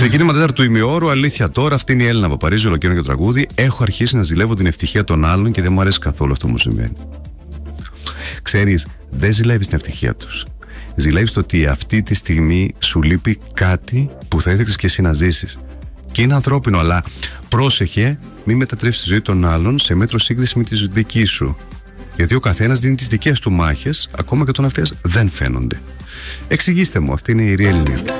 Ξεκίνημα τέταρτου ημιώρου, αλήθεια τώρα. Αυτή είναι η Έλληνα Παπαρίζου, ολοκαίρινο και τραγούδι. Έχω αρχίσει να ζηλεύω την ευτυχία των άλλων και δεν μου αρέσει καθόλου αυτό που μου συμβαίνει. Ξέρεις, δεν ζηλεύεις την ευτυχία τους. Ζηλεύεις το ότι αυτή τη στιγμή σου λείπει κάτι που θα ήθελες και εσύ να ζήσεις. Και είναι ανθρώπινο, αλλά πρόσεχε, μην μετατρέψεις τη ζωή των άλλων σε μέτρο σύγκριση με τη δική σου. Γιατί ο καθένας δίνει τις δικές του μάχες, ακόμα και όταν αυτές δεν φαίνονται. Εξηγήστε μου, αυτή είναι η Ριέλ Νίλ.